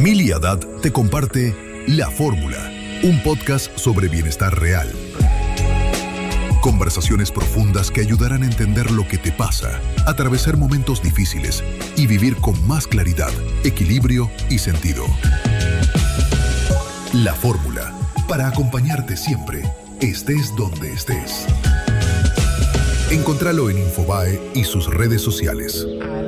Mili Haddad te comparte La Fórmula, un podcast sobre bienestar real. Conversaciones profundas que ayudarán a entender lo que te pasa, atravesar momentos difíciles y vivir con más claridad, equilibrio y sentido. La Fórmula, para acompañarte siempre, estés donde estés. Encontralo en Infobae y sus redes sociales.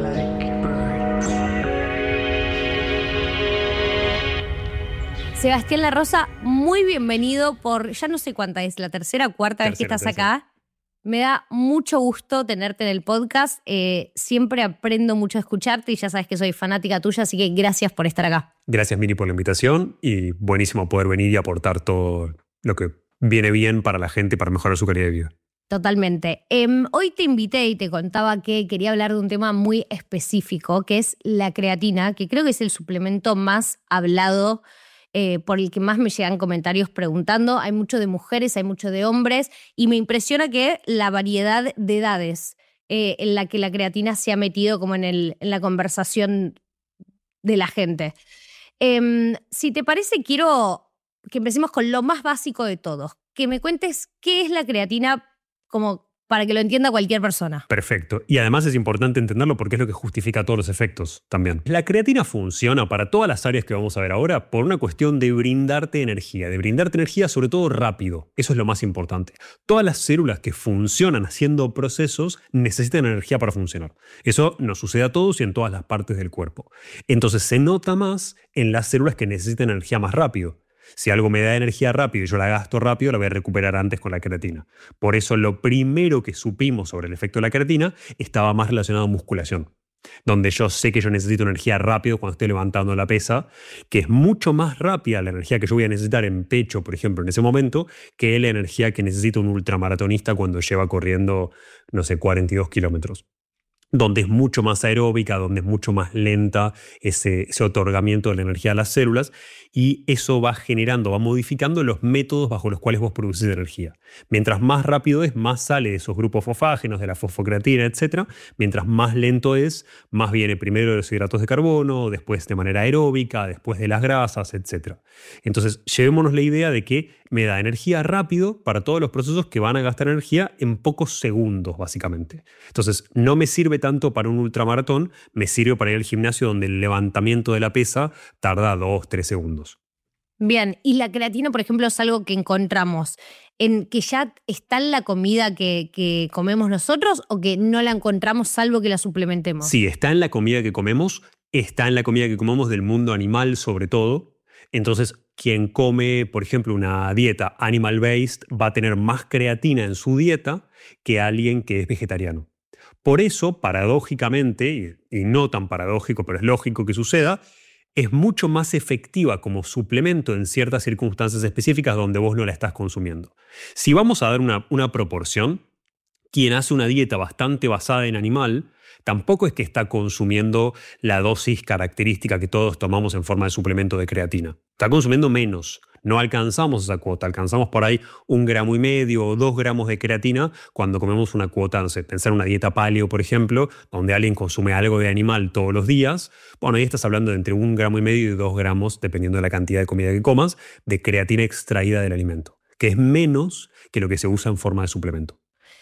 Sebastián La Rosa, muy bienvenido por, ya no sé cuánta es, la tercera o cuarta vez que estás acá. Me da mucho gusto tenerte en el podcast. Siempre aprendo mucho a escucharte y ya sabes que soy fanática tuya, así que gracias por estar acá. Gracias, Mini, por la invitación y buenísimo poder venir y aportar todo lo que viene bien para la gente para mejorar su calidad de vida. Totalmente. Hoy te invité y te contaba que quería hablar de un tema muy específico, que es la creatina, que creo que es el suplemento más hablado, por el que más me llegan comentarios preguntando. Hay mucho de mujeres, hay mucho de hombres, y me impresiona que la variedad de edades en la que la creatina se ha metido como en la conversación de la gente. Si te parece, quiero que empecemos con lo más básico de todo. Que me cuentes qué es la creatina, como para que lo entienda cualquier persona. Perfecto. Y además es importante entenderlo porque es lo que justifica todos los efectos también. La creatina funciona para todas las áreas que vamos a ver ahora por una cuestión de brindarte energía sobre todo rápido. Eso es lo más importante. Todas las células que funcionan haciendo procesos necesitan energía para funcionar. Eso nos sucede a todos y en todas las partes del cuerpo. Entonces se nota más en las células que necesitan energía más rápido. Si algo me da energía rápido y yo la gasto rápido, la voy a recuperar antes con la creatina. Por eso lo primero que supimos sobre el efecto de la creatina estaba más relacionado a musculación, donde yo sé que yo necesito energía rápido cuando estoy levantando la pesa, que es mucho más rápida la energía que yo voy a necesitar en pecho, por ejemplo, en ese momento, que la energía que necesita un ultramaratonista cuando lleva corriendo, 42 kilómetros. Donde es mucho más aeróbica, donde es mucho más lenta ese otorgamiento de la energía a las células, y eso va generando, va modificando los métodos bajo los cuales vos producís energía. Mientras más rápido es, más sale de esos grupos fosfágenos, de la fosfocreatina, etc. Mientras más lento es, más viene primero de los hidratos de carbono, después de manera aeróbica, después de las grasas, etc. Entonces, llevémonos la idea de que me da energía rápido para todos los procesos que van a gastar energía en pocos segundos, básicamente. Entonces, no me sirve tanto para un ultramaratón, me sirve para ir al gimnasio donde el levantamiento de la pesa tarda 2-3 segundos. Bien, y la creatina, por ejemplo, es algo que encontramos en que ya está en la comida que comemos nosotros, o que no la encontramos salvo que la suplementemos. Sí, está en la comida que comemos, está en la comida que comemos del mundo animal sobre todo. Entonces, quien come, por ejemplo, una dieta animal-based va a tener más creatina en su dieta que alguien que es vegetariano. Por eso, paradójicamente, y no tan paradójico, pero es lógico que suceda, es mucho más efectiva como suplemento en ciertas circunstancias específicas donde vos no la estás consumiendo. Si vamos a dar una proporción, quien hace una dieta bastante basada en animal, tampoco es que está consumiendo la dosis característica que todos tomamos en forma de suplemento de creatina. Está consumiendo menos. No alcanzamos esa cuota, alcanzamos por ahí 1,5 gramos o 2 gramos de creatina cuando comemos una cuota, no sé, pensar una dieta paleo, por ejemplo, donde alguien consume algo de animal todos los días. Bueno, ahí estás hablando de entre 1,5 gramos y 2 gramos, dependiendo de la cantidad de comida que comas, de creatina extraída del alimento, que es menos que lo que se usa en forma de suplemento.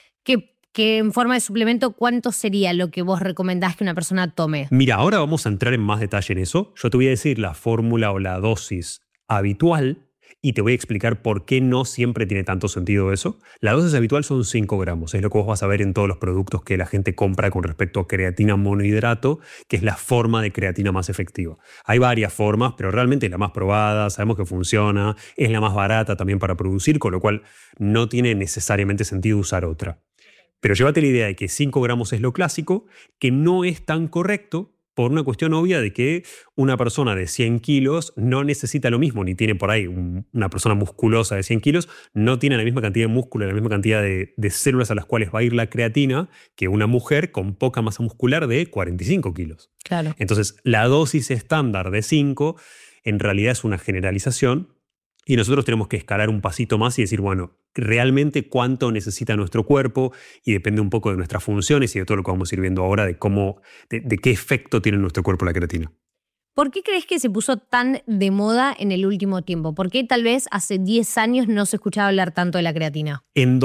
Que en forma de suplemento, ¿cuánto sería lo que vos recomendás que una persona tome? Mira, ahora vamos a entrar en más detalle en eso. Yo te voy a decir la fórmula o la dosis habitual y te voy a explicar por qué no siempre tiene tanto sentido eso. La dosis habitual son 5 gramos. Es lo que vos vas a ver en todos los productos que la gente compra con respecto a creatina monohidrato, que es la forma de creatina más efectiva. Hay varias formas, pero realmente es la más probada, sabemos que funciona, es la más barata también para producir, con lo cual no tiene necesariamente sentido usar otra. Pero llévate la idea de que 5 gramos es lo clásico, que no es tan correcto por una cuestión obvia de que una persona de 100 kilos no necesita lo mismo, ni tiene por ahí una persona musculosa de 100 kilos, no tiene la misma cantidad de músculo, la misma cantidad de células a las cuales va a ir la creatina que una mujer con poca masa muscular de 45 kilos. Claro. Entonces, la dosis estándar de 5 en realidad es una generalización. Y nosotros tenemos que escalar un pasito más y decir, bueno, realmente cuánto necesita nuestro cuerpo, y depende un poco de nuestras funciones y de todo lo que vamos a ir viendo ahora, de qué efecto tiene en nuestro cuerpo la creatina. ¿Por qué crees que se puso tan de moda en el último tiempo? ¿Por qué tal vez hace 10 años no se escuchaba hablar tanto de la creatina? En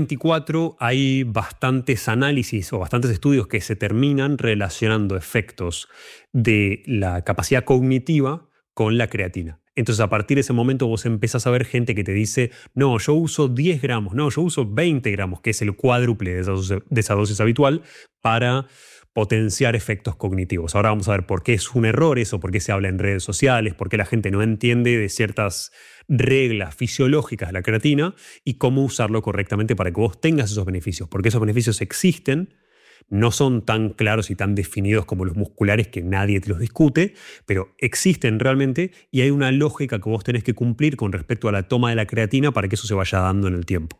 2024 hay bastantes análisis o bastantes estudios que se terminan relacionando efectos de la capacidad cognitiva con la creatina. Entonces, a partir de ese momento vos empezás a ver gente que te dice, no, yo uso 10 gramos, no, yo uso 20 gramos, que es el cuádruple de esa dosis habitual, para potenciar efectos cognitivos. Ahora vamos a ver por qué es un error eso, por qué se habla en redes sociales, por qué la gente no entiende de ciertas reglas fisiológicas de la creatina y cómo usarlo correctamente para que vos tengas esos beneficios. Porque esos beneficios existen, no son tan claros y tan definidos como los musculares que nadie te los discute, pero existen realmente y hay una lógica que vos tenés que cumplir con respecto a la toma de la creatina para que eso se vaya dando en el tiempo.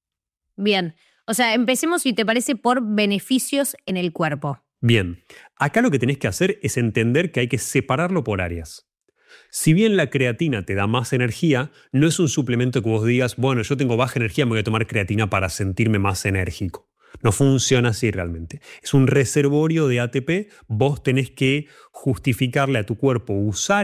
Bien. O sea, empecemos, si te parece, por beneficios en el cuerpo. Bien, acá lo que tenés que hacer es entender que hay que separarlo por áreas. Si bien la creatina te da más energía, no es un suplemento que vos digas, bueno, yo tengo baja energía, me voy a tomar creatina para sentirme más enérgico. No funciona así realmente. Es un reservorio de ATP, vos tenés que justificarle a tu cuerpo usar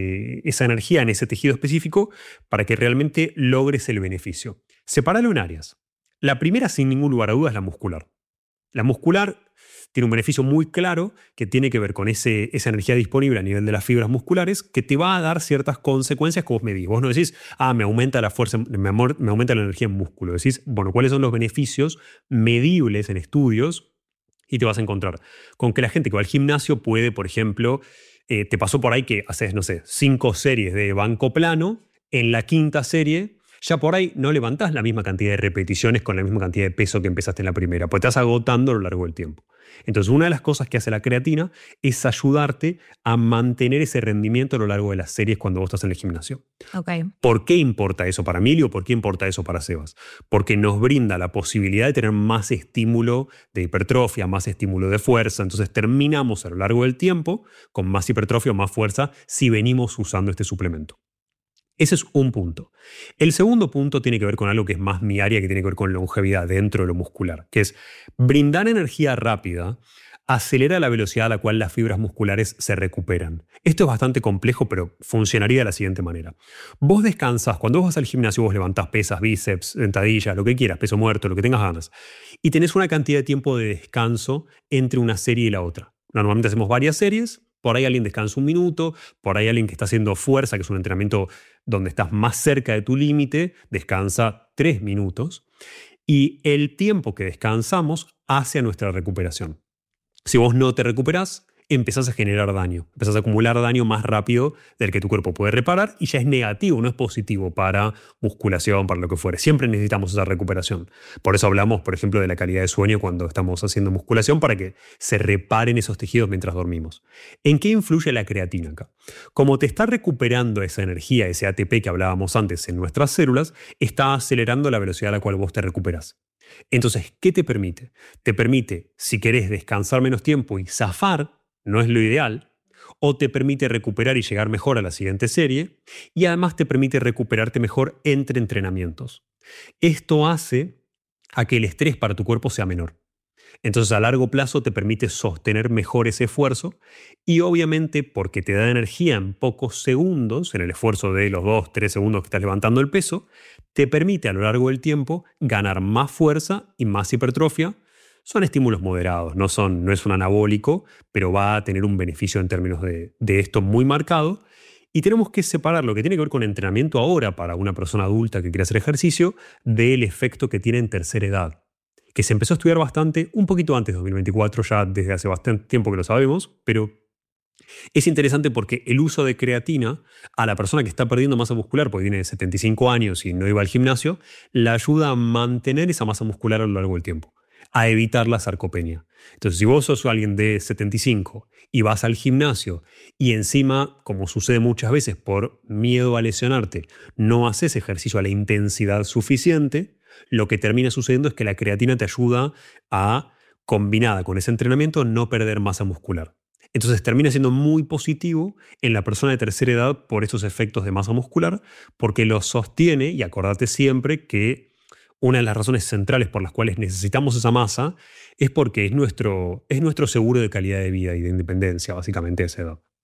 esa energía en ese tejido específico para que realmente logres el beneficio. Sepáralo en áreas. La primera, sin ningún lugar a dudas, es la muscular. La muscular tiene un beneficio muy claro que tiene que ver con esa energía disponible a nivel de las fibras musculares que te va a dar ciertas consecuencias que vos medís. Vos no decís, me aumenta la fuerza, me aumenta la energía en músculo. Decís, bueno, ¿cuáles son los beneficios medibles en estudios? Y te vas a encontrar con que la gente que va al gimnasio puede, por ejemplo, te pasó por ahí que haces, 5 series de banco plano, en la 5ª serie ya por ahí no levantás la misma cantidad de repeticiones con la misma cantidad de peso que empezaste en la primera, porque te vas agotando a lo largo del tiempo. Entonces, una de las cosas que hace la creatina es ayudarte a mantener ese rendimiento a lo largo de las series cuando vos estás en el gimnasio. Okay. ¿Por qué importa eso para Emilio? ¿Por qué importa eso para Sebas? Porque nos brinda la posibilidad de tener más estímulo de hipertrofia, más estímulo de fuerza. Entonces, terminamos a lo largo del tiempo con más hipertrofia o más fuerza si venimos usando este suplemento. Ese es un punto. El segundo punto tiene que ver con algo que es más mi área, que tiene que ver con longevidad dentro de lo muscular, que es brindar energía rápida acelera la velocidad a la cual las fibras musculares se recuperan. Esto es bastante complejo, pero funcionaría de la siguiente manera. Vos descansas, cuando vos vas al gimnasio vos levantás pesas, bíceps, sentadillas, lo que quieras, peso muerto, lo que tengas ganas, y tenés una cantidad de tiempo de descanso entre una serie y la otra. Normalmente hacemos varias series. Por ahí alguien descansa 1 minuto, por ahí alguien que está haciendo fuerza, que es un entrenamiento donde estás más cerca de tu límite, descansa 3 minutos. Y el tiempo que descansamos hace a nuestra recuperación. Si vos no te recuperás, empezás a generar daño, empezás a acumular daño más rápido del que tu cuerpo puede reparar y ya es negativo, no es positivo para musculación, para lo que fuere. Siempre necesitamos esa recuperación. Por eso hablamos, por ejemplo, de la calidad de sueño cuando estamos haciendo musculación para que se reparen esos tejidos mientras dormimos. ¿En qué influye la creatina acá? Como te está recuperando esa energía, ese ATP que hablábamos antes en nuestras células, está acelerando la velocidad a la cual vos te recuperás. Entonces, ¿qué te permite? Te permite, si querés descansar menos tiempo y zafar, no es lo ideal, o te permite recuperar y llegar mejor a la siguiente serie, y además te permite recuperarte mejor entre entrenamientos. Esto hace a que el estrés para tu cuerpo sea menor. Entonces a largo plazo te permite sostener mejor ese esfuerzo y obviamente porque te da energía en pocos segundos, en el esfuerzo de los 2-3 segundos que estás levantando el peso, te permite a lo largo del tiempo ganar más fuerza y más hipertrofia. Son estímulos moderados, no es un anabólico, pero va a tener un beneficio en términos de esto muy marcado. Y tenemos que separar lo que tiene que ver con entrenamiento ahora para una persona adulta que quiere hacer ejercicio del efecto que tiene en tercera edad, que se empezó a estudiar bastante, un poquito antes de 2024, ya desde hace bastante tiempo que lo sabemos, pero es interesante porque el uso de creatina a la persona que está perdiendo masa muscular, porque tiene 75 años y no iba al gimnasio, la ayuda a mantener esa masa muscular a lo largo del tiempo, a evitar la sarcopenia. Entonces, si vos sos alguien de 75 y vas al gimnasio y encima, como sucede muchas veces por miedo a lesionarte, no haces ejercicio a la intensidad suficiente, lo que termina sucediendo es que la creatina te ayuda a, combinada con ese entrenamiento, no perder masa muscular. Entonces termina siendo muy positivo en la persona de tercera edad por estos efectos de masa muscular, porque lo sostiene, y acordate siempre que una de las razones centrales por las cuales necesitamos esa masa es porque es nuestro seguro de calidad de vida y de independencia, básicamente, a esa edad.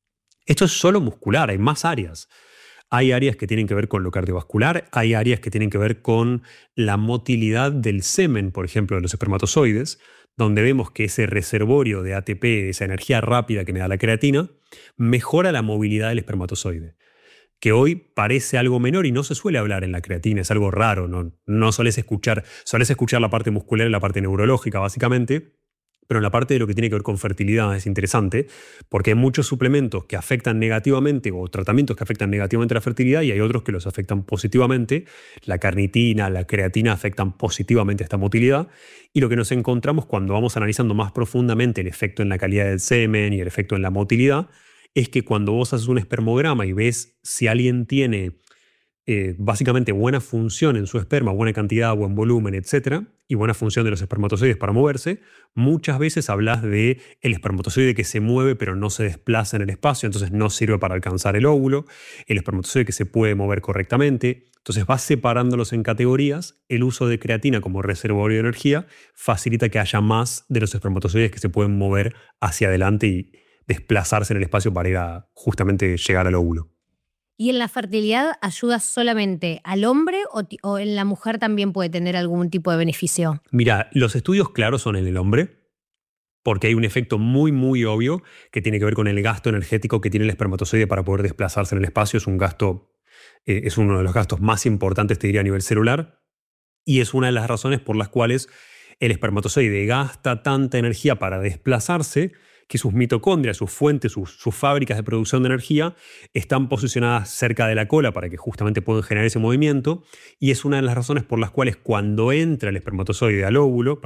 Esto es solo muscular, hay más áreas. Hay áreas que tienen que ver con lo cardiovascular, hay áreas que tienen que ver con la motilidad del semen, por ejemplo, de los espermatozoides, donde vemos que ese reservorio de ATP, esa energía rápida que me da la creatina, mejora la movilidad del espermatozoide, que hoy parece algo menor y no se suele hablar en la creatina, es algo raro, no solés escuchar la parte muscular y la parte neurológica, básicamente. Pero en la parte de lo que tiene que ver con fertilidad es interesante porque hay muchos suplementos que afectan negativamente o tratamientos que afectan negativamente la fertilidad y hay otros que los afectan positivamente. La carnitina, la creatina afectan positivamente esta motilidad y lo que nos encontramos cuando vamos analizando más profundamente el efecto en la calidad del semen y el efecto en la motilidad es que cuando vos haces un espermograma y ves si alguien tiene básicamente buena función en su esperma, buena cantidad, buen volumen, etc., y buena función de los espermatozoides para moverse, muchas veces hablas de el espermatozoide que se mueve pero no se desplaza en el espacio, entonces no sirve para alcanzar el óvulo, el espermatozoide que se puede mover correctamente. Entonces vas separándolos en categorías. El uso de creatina como reservorio de energía facilita que haya más de los espermatozoides que se pueden mover hacia adelante y desplazarse en el espacio para ir a justamente llegar al óvulo. ¿Y en la fertilidad ayuda solamente al hombre o en la mujer también puede tener algún tipo de beneficio? Mira, los estudios claros son en el hombre, porque hay un efecto muy, muy obvio que tiene que ver con el gasto energético que tiene el espermatozoide para poder desplazarse en el espacio. Es un gasto, es uno de los gastos más importantes, te diría, a nivel celular, y es una de las razones por las cuales el espermatozoide gasta tanta energía para desplazarse que sus mitocondrias, sus fuentes, sus fábricas de producción de energía están posicionadas cerca de la cola para que justamente puedan generar ese movimiento, y es una de las razones por las cuales cuando entra el espermatozoide al óvulo,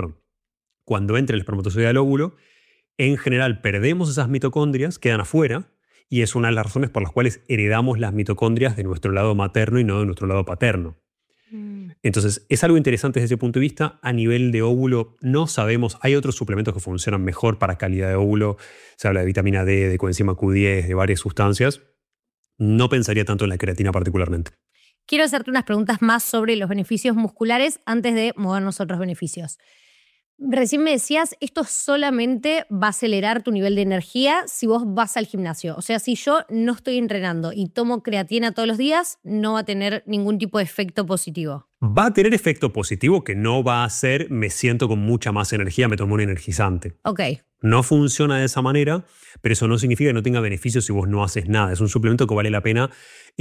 en general perdemos esas mitocondrias, quedan afuera, y es una de las razones por las cuales heredamos las mitocondrias de nuestro lado materno y no de nuestro lado paterno. Entonces, es algo interesante desde ese punto de vista. A nivel de óvulo no sabemos, hay otros suplementos que funcionan mejor para calidad de óvulo, se habla de vitamina D, de coenzima Q10, de varias sustancias. No pensaría tanto en la creatina particularmente. Quiero hacerte unas preguntas más sobre los beneficios musculares antes de movernos a otros beneficios. Recién me decías, esto solamente va a acelerar tu nivel de energía si vos vas al gimnasio. O sea, si yo no estoy entrenando y tomo creatina todos los días, no va a tener ningún tipo de efecto positivo. Va a tener efecto positivo que no va a ser me siento con mucha más energía, me tomo un energizante. Ok. No funciona de esa manera, pero eso no significa que no tenga beneficios si vos no haces nada. Es un suplemento que vale la pena,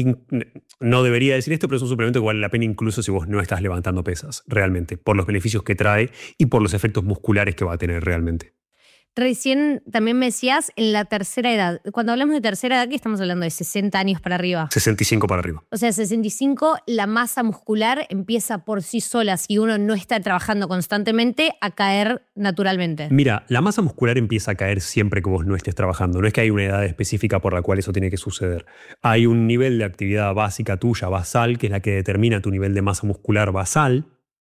no debería decir esto, pero es un suplemento que vale la pena incluso si vos no estás levantando pesas, realmente, por los beneficios que trae y por los efectos musculares que va a tener realmente. Recién también me decías en la tercera edad. Cuando hablamos de tercera edad, ¿qué estamos hablando? ¿De 60 años para arriba? 65 para arriba. O sea, 65, la masa muscular empieza por sí sola, si uno no está trabajando constantemente, a caer naturalmente. Mira, la masa muscular empieza a caer siempre que vos no estés trabajando. No es que hay una edad específica por la cual eso tiene que suceder. Hay un nivel de actividad básica tuya, basal, que es la que determina tu nivel de masa muscular basal.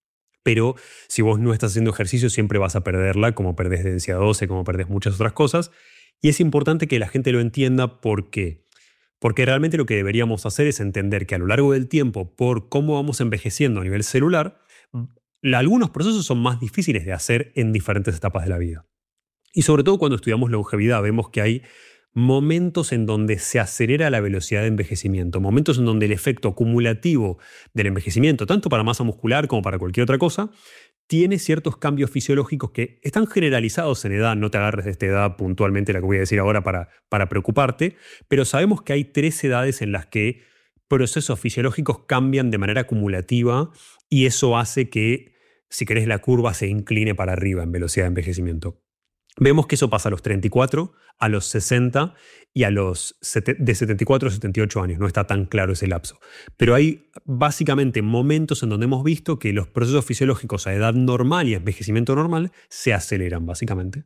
Pero si vos no estás haciendo ejercicio siempre vas a perderla, como perdés densidad ósea, como perdés muchas otras cosas. Y es importante que la gente lo entienda. ¿Por qué? Porque realmente lo que deberíamos hacer es entender que a lo largo del tiempo, por cómo vamos envejeciendo a nivel celular, algunos procesos son más difíciles de hacer en diferentes etapas de la vida. Y sobre todo cuando estudiamos longevidad vemos que hay momentos en donde se acelera la velocidad de envejecimiento, momentos en donde el efecto acumulativo del envejecimiento, tanto para masa muscular como para cualquier otra cosa, tiene ciertos cambios fisiológicos que están generalizados en edad. No te agarres de esta edad puntualmente, la que voy a decir ahora, para preocuparte, pero sabemos que hay 3 edades en las que procesos fisiológicos cambian de manera acumulativa y eso hace que, si querés, la curva se incline para arriba en velocidad de envejecimiento. Vemos que eso pasa a los 34, a los 60 y a los de 74 a 78 años. No está tan claro ese lapso. Pero hay básicamente momentos en donde hemos visto que los procesos fisiológicos a edad normal y envejecimiento normal se aceleran, básicamente.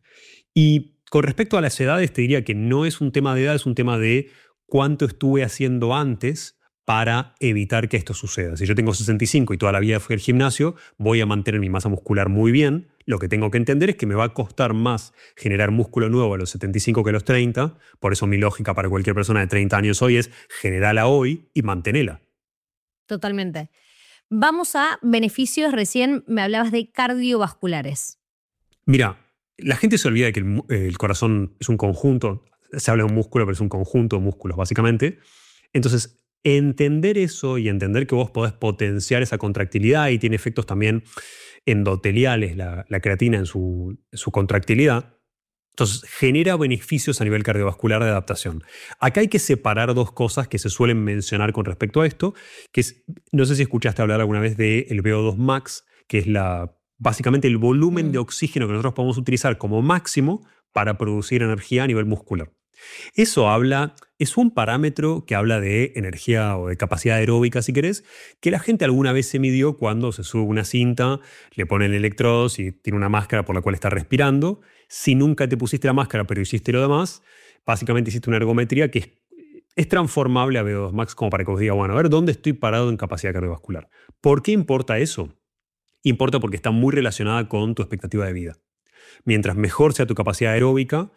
Y con respecto a las edades, te diría que no es un tema de edad, es un tema de cuánto estuve haciendo antes para evitar que esto suceda. Si yo tengo 65 y toda la vida fui al gimnasio, voy a mantener mi masa muscular muy bien. Lo que tengo que entender es que me va a costar más generar músculo nuevo a los 75 que a los 30. Por eso mi lógica para cualquier persona de 30 años hoy es generarla hoy y mantenerla. Totalmente. Vamos a beneficios. Recién me hablabas de cardiovasculares. Mira, la gente se olvida de que el corazón es un conjunto. se habla de un músculo, pero es un conjunto de músculos, básicamente. Entonces, entender eso y entender que vos podés potenciar esa contractilidad y tiene efectos también endoteliales, la creatina en su contractilidad. Entonces, genera beneficios a nivel cardiovascular de adaptación. Acá hay que separar dos cosas que se suelen mencionar con respecto a esto, que es, no sé si escuchaste hablar alguna vez del VO2 max, que es básicamente el volumen de oxígeno que nosotros podemos utilizar como máximo para producir energía a nivel muscular. Eso es un parámetro que habla de energía o de capacidad aeróbica, si querés, que la gente alguna vez se midió cuando se sube una cinta, le ponen electrodos y tiene una máscara por la cual está respirando. Si nunca te pusiste la máscara pero hiciste lo demás, básicamente hiciste una ergometría que es transformable a VO2 max como para que os diga, bueno, a ver, ¿dónde estoy parado en capacidad cardiovascular? ¿Por qué importa eso? Importa porque está muy relacionada con tu expectativa de vida. Mientras mejor sea tu capacidad aeróbica,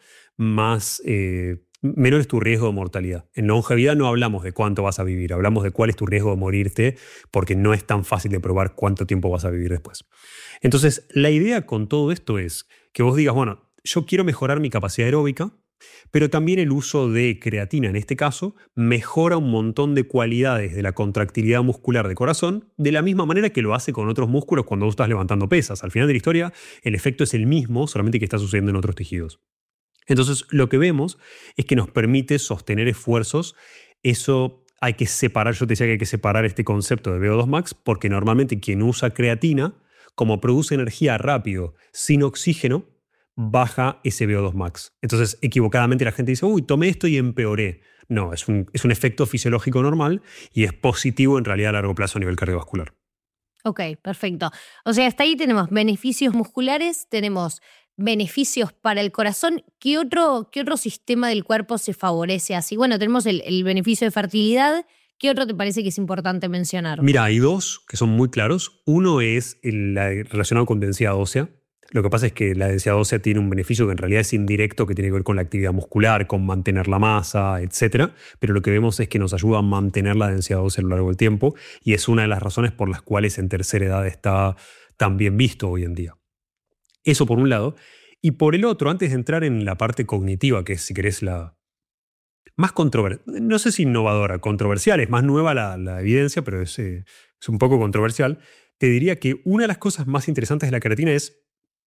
menor es tu riesgo de mortalidad. En longevidad no hablamos de cuánto vas a vivir, hablamos de cuál es tu riesgo de morirte, porque no es tan fácil de probar cuánto tiempo vas a vivir después. Entonces, la idea con todo esto es que vos digas, bueno, yo quiero mejorar mi capacidad aeróbica, pero también el uso de creatina, en este caso, mejora un montón de cualidades de la contractilidad muscular de corazón, de la misma manera que lo hace con otros músculos cuando vos estás levantando pesas. Al final de la historia, el efecto es el mismo, solamente que está sucediendo en otros tejidos. Entonces, lo que vemos es que nos permite sostener esfuerzos. Eso hay que separar, yo te decía que hay que separar este concepto de VO2 max, porque normalmente quien usa creatina, como produce energía rápido, sin oxígeno, baja ese VO2 max. Entonces, equivocadamente la gente dice, uy, tomé esto y empeoré. No, es un efecto fisiológico normal y es positivo en realidad a largo plazo a nivel cardiovascular. Ok, perfecto. O sea, hasta ahí tenemos beneficios musculares, tenemos beneficios para el corazón. ¿Qué otro sistema del cuerpo se favorece así? Bueno, tenemos el beneficio de fertilidad. ¿Qué otro te parece que es importante mencionar? Mira, hay dos que son muy claros. Uno es relacionado con densidad ósea. Lo que pasa es que la densidad ósea tiene un beneficio que en realidad es indirecto, que tiene que ver con la actividad muscular, con mantener la masa, etc. Pero lo que vemos es que nos ayuda a mantener la densidad ósea a lo largo del tiempo y es una de las razones por las cuales en tercera edad está tan bien visto hoy en día. Eso por un lado. Y por el otro, antes de entrar en la parte cognitiva, que es, si querés, la más controversial, no sé si innovadora, controversial, es más nueva la evidencia, pero es un poco controversial, te diría que una de las cosas más interesantes de la creatina es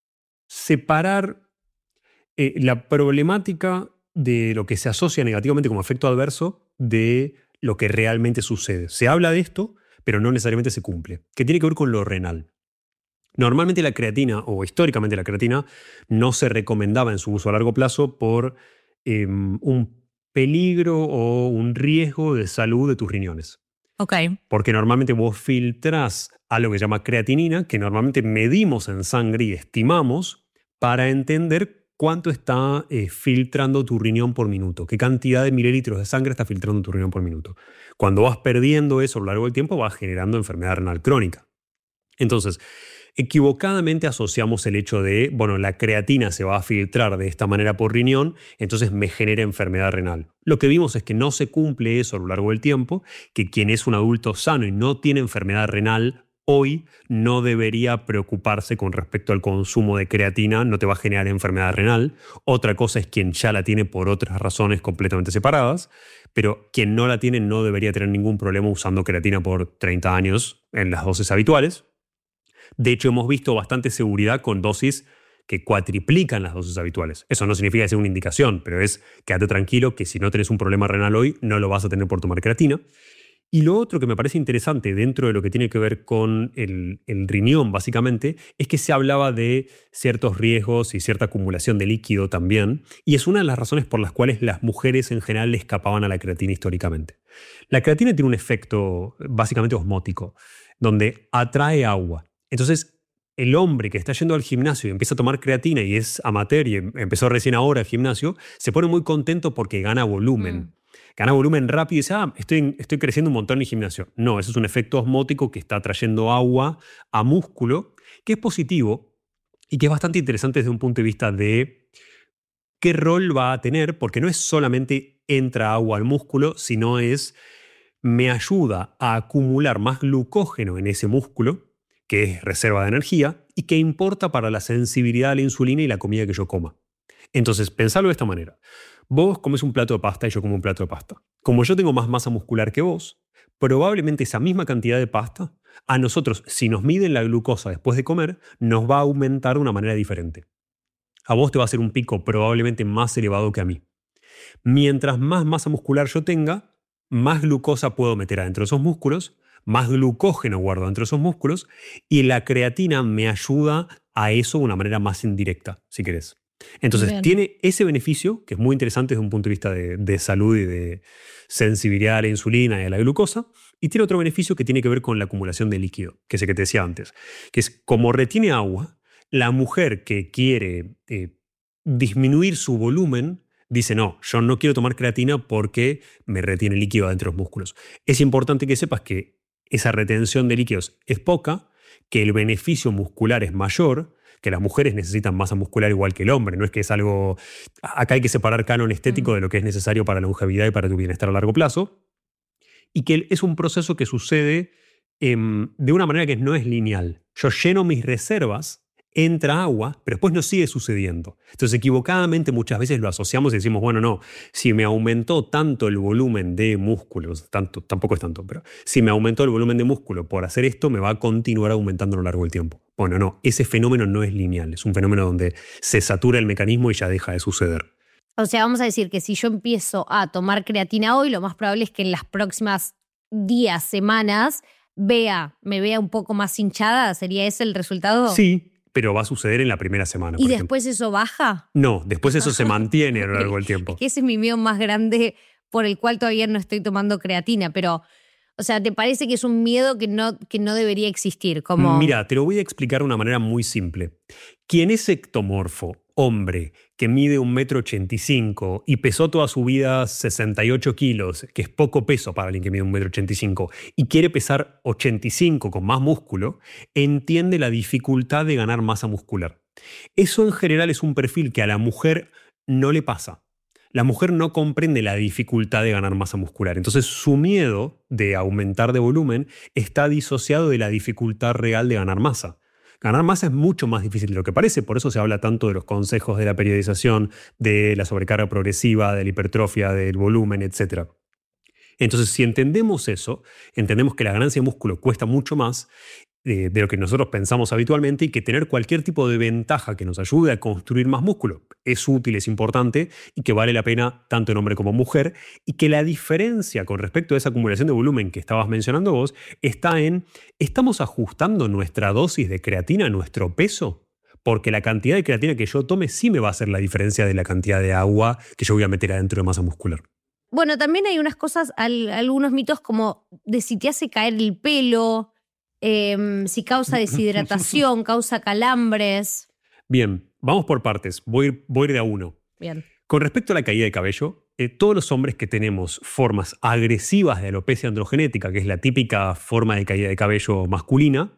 separar la problemática de lo que se asocia negativamente como efecto adverso de lo que realmente sucede. Se habla de esto, pero no necesariamente se cumple, que tiene que ver con lo renal. Normalmente la creatina, o históricamente la creatina, no se recomendaba en su uso a largo plazo por un peligro o un riesgo de salud de tus riñones. Okay. Porque normalmente vos filtrás algo que se llama creatinina, que normalmente medimos en sangre y estimamos para entender cuánto está filtrando tu riñón por minuto, qué cantidad de mililitros de sangre está filtrando tu riñón por minuto. Cuando vas perdiendo eso a lo largo del tiempo, vas generando enfermedad renal crónica. Entonces, equivocadamente asociamos el hecho de, bueno, la creatina se va a filtrar de esta manera por riñón, entonces me genera enfermedad renal. Lo que vimos es que no se cumple eso a lo largo del tiempo, que quien es un adulto sano y no tiene enfermedad renal hoy no debería preocuparse con respecto al consumo de creatina, no te va a generar enfermedad renal. Otra cosa es quien ya la tiene por otras razones completamente separadas, pero quien no la tiene no debería tener ningún problema usando creatina por 30 años en las dosis habituales. De hecho, hemos visto bastante seguridad con dosis que cuatriplican las dosis habituales. Eso no significa que sea una indicación, pero es quédate tranquilo que si no tenés un problema renal hoy, no lo vas a tener por tomar creatina. Y lo otro que me parece interesante dentro de lo que tiene que ver con el riñón, básicamente, es que se hablaba de ciertos riesgos y cierta acumulación de líquido también, y es una de las razones por las cuales las mujeres en general le escapaban a la creatina históricamente. La creatina tiene un efecto básicamente osmótico, donde atrae agua. Entonces, el hombre que está yendo al gimnasio y empieza a tomar creatina y es amateur y empezó recién ahora el gimnasio, se pone muy contento porque gana volumen. Gana volumen rápido y dice, estoy creciendo un montón en el gimnasio. No, eso es un efecto osmótico que está trayendo agua a músculo, que es positivo y que es bastante interesante desde un punto de vista de qué rol va a tener, porque no es solamente entra agua al músculo, sino me ayuda a acumular más glucógeno en ese músculo, que es reserva de energía, y que importa para la sensibilidad a la insulina y la comida que yo coma. Entonces, pensarlo de esta manera. Vos comes un plato de pasta y yo como un plato de pasta. Como yo tengo más masa muscular que vos, probablemente esa misma cantidad de pasta, a nosotros, si nos miden la glucosa después de comer, nos va a aumentar de una manera diferente. A vos te va a hacer un pico probablemente más elevado que a mí. Mientras más masa muscular yo tenga, más glucosa puedo meter adentro de esos músculos, más glucógeno guardo dentro de esos músculos, y la creatina me ayuda a eso de una manera más indirecta, si querés. Entonces, Bien. tiene ese beneficio, que es muy interesante desde un punto de vista de salud y de sensibilidad a la insulina y a la glucosa, y tiene otro beneficio que tiene que ver con la acumulación de líquido, que es el que te decía antes, que es como retiene agua, la mujer que quiere disminuir su volumen dice, no, yo no quiero tomar creatina porque me retiene líquido adentro de los músculos. Es importante que sepas que esa retención de líquidos es poca, que el beneficio muscular es mayor, que las mujeres necesitan masa muscular igual que el hombre. No es que es algo... Acá hay que separar canon estético de lo que es necesario para la longevidad y para tu bienestar a largo plazo. Y que es un proceso que sucede de una manera que no es lineal. Yo lleno mis reservas, entra agua, pero después no sigue sucediendo. Entonces, equivocadamente muchas veces lo asociamos y decimos, bueno, no, si me aumentó tanto el volumen de músculos, tampoco es tanto, pero si me aumentó el volumen de músculo por hacer esto, me va a continuar aumentando a lo largo del tiempo. Bueno, no, ese fenómeno no es lineal, es un fenómeno donde se satura el mecanismo y ya deja de suceder. O sea, vamos a decir que si yo empiezo a tomar creatina hoy, lo más probable es que en las próximas días, semanas, me vea un poco más hinchada. ¿Sería ese el resultado? Sí, pero va a suceder en la primera semana. ¿Y después eso baja? No, después eso se mantiene a lo largo del tiempo. Es que ese es mi miedo más grande por el cual todavía no estoy tomando creatina, pero, o sea, ¿te parece que es un miedo que no debería existir? Como... Mira, te lo voy a explicar de una manera muy simple. Quien es ectomorfo, hombre, que mide 1,85 m y pesó toda su vida 68 kilos, que es poco peso para alguien que mide 1,85 m, y quiere pesar 85 con más músculo, entiende la dificultad de ganar masa muscular. Eso en general es un perfil que a la mujer no le pasa. La mujer no comprende la dificultad de ganar masa muscular. Entonces su miedo de aumentar de volumen está disociado de la dificultad real de ganar masa. Ganar masa es mucho más difícil de lo que parece, por eso se habla tanto de los consejos de la periodización, de la sobrecarga progresiva, de la hipertrofia, del volumen, etc. Entonces, si entendemos eso, entendemos que la ganancia de músculo cuesta mucho más de lo que nosotros pensamos habitualmente y que tener cualquier tipo de ventaja que nos ayude a construir más músculo es útil, es importante y que vale la pena tanto en hombre como en mujer, y que la diferencia con respecto a esa acumulación de volumen que estabas mencionando vos está en, ¿estamos ajustando nuestra dosis de creatina a nuestro peso? Porque la cantidad de creatina que yo tome sí me va a hacer la diferencia de la cantidad de agua que yo voy a meter adentro de masa muscular. Bueno, también hay unas cosas, algunos mitos como de si te hace caer el pelo, si causa deshidratación, causa calambres. Bien, vamos por partes. Voy a ir de a uno. Bien. Con respecto a la caída de cabello, todos los hombres que tenemos formas agresivas de alopecia androgenética, que es la típica forma de caída de cabello masculina,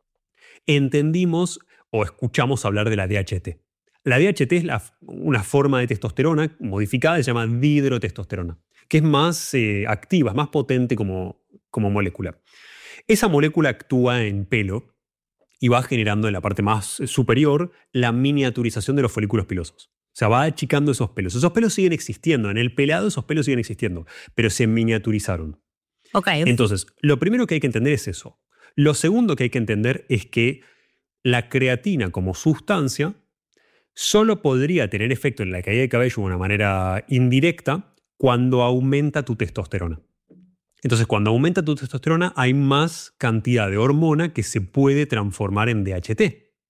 entendimos o escuchamos hablar de la DHT. La DHT es una forma de testosterona modificada, se llama dihidrotestosterona, que es más activa, es más potente como molécula. Esa molécula actúa en pelo y va generando en la parte más superior la miniaturización de los folículos pilosos. O sea, va achicando esos pelos. Esos pelos siguen existiendo. En el pelado esos pelos siguen existiendo, pero se miniaturizaron. Okay. Entonces, lo primero que hay que entender es eso. Lo segundo que hay que entender es que la creatina como sustancia solo podría tener efecto en la caída de cabello de una manera indirecta cuando aumenta tu testosterona. Entonces, cuando aumenta tu testosterona, hay más cantidad de hormona que se puede transformar en DHT.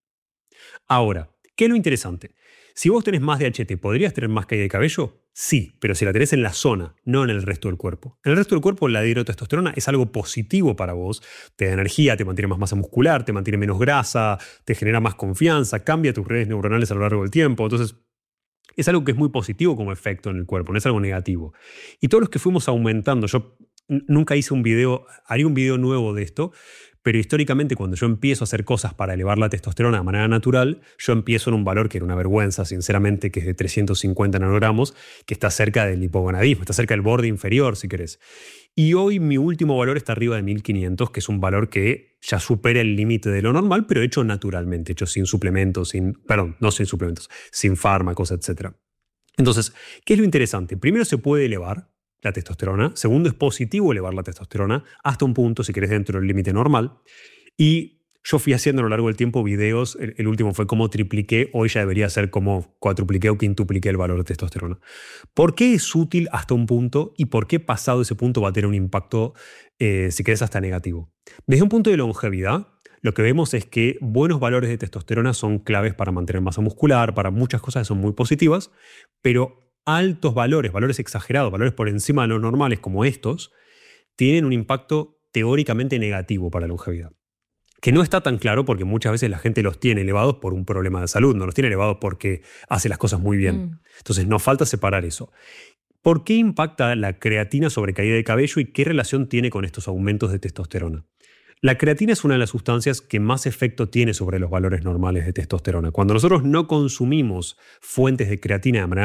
Ahora, ¿qué es lo interesante? Si vos tenés más DHT, ¿podrías tener más caída de cabello? Sí, pero si la tenés en la zona, no en el resto del cuerpo. En el resto del cuerpo, la dihidrotestosterona es algo positivo para vos. Te da energía, te mantiene más masa muscular, te mantiene menos grasa, te genera más confianza, cambia tus redes neuronales a lo largo del tiempo. Entonces, es algo que es muy positivo como efecto en el cuerpo, no es algo negativo. Y todos los que fuimos aumentando, yo nunca hice un video, haría un video nuevo de esto, pero históricamente cuando yo empiezo a hacer cosas para elevar la testosterona de manera natural, yo empiezo en un valor que era una vergüenza, sinceramente, que es de 350 nanogramos, que está cerca del hipogonadismo, está cerca del borde inferior, si querés. Y hoy mi último valor está arriba de 1500, que es un valor que ya supera el límite de lo normal, pero hecho naturalmente, hecho sin suplementos, sin fármacos, etc. Entonces, ¿qué es lo interesante? Primero, se puede elevar la testosterona. Segundo, es positivo elevar la testosterona hasta un punto, si querés, dentro del límite normal. Y yo fui haciendo a lo largo del tiempo videos. El último fue cómo tripliqué. Hoy ya debería ser como cuatrupliqué o quintupliqué el valor de testosterona. ¿Por qué es útil hasta un punto y por qué pasado ese punto va a tener un impacto, si querés, hasta negativo? Desde un punto de longevidad, lo que vemos es que buenos valores de testosterona son claves para mantener masa muscular, para muchas cosas que son muy positivas, pero altos valores, valores exagerados, valores por encima de los normales como estos, tienen un impacto teóricamente negativo para la longevidad. Que no está tan claro porque muchas veces la gente los tiene elevados por un problema de salud, no los tiene elevados porque hace las cosas muy bien. Entonces nos falta separar eso. ¿Por qué impacta la creatina sobre caída de cabello y qué relación tiene con estos aumentos de testosterona? La creatina es una de las sustancias que más efecto tiene sobre los valores normales de testosterona. Cuando nosotros no consumimos fuentes de creatina de manera